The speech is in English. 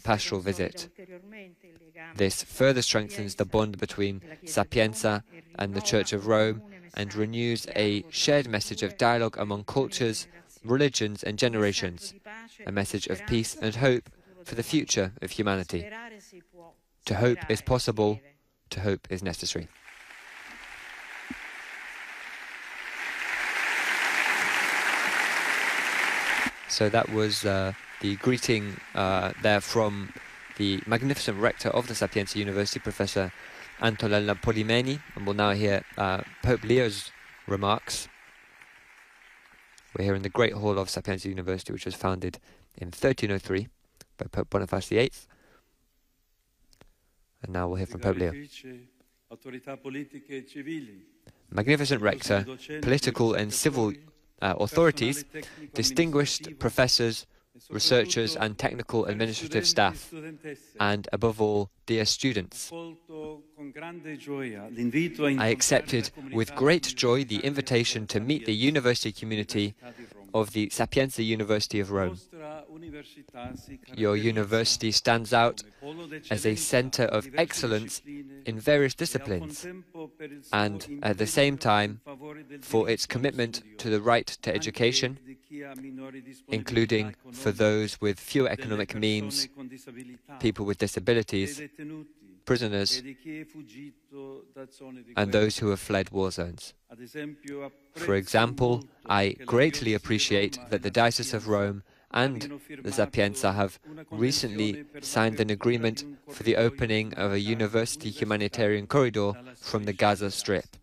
pastoral visit. This further strengthens the bond between Sapienza and the Church of Rome and renews a shared message of dialogue among cultures, religions and generations, a message of peace and hope for the future of humanity. To hope is possible, to hope is necessary. So that was the greeting there from the magnificent rector of the Sapienza University, Professor Antonella Polimeni, and we'll now hear Pope Leo's remarks. We're here in the Great Hall of Sapienza University, which was founded in 1303 by Pope Boniface VIII. And now we'll hear from Pope Leo. Magnificent rector, political and civil authorities, distinguished professors, researchers and technical administrative staff, and above all, dear students. I accepted with great joy the invitation to meet the university community of the Sapienza University of Rome. Your university stands out as a center of excellence in various disciplines, and at the same time, for its commitment to the right to education, including for those with fewer economic means, people with disabilities, prisoners, and those who have fled war zones. For example, I greatly appreciate that the Diocese of Rome and the Sapienza have recently signed an agreement for the opening of a university humanitarian corridor from the Gaza Strip.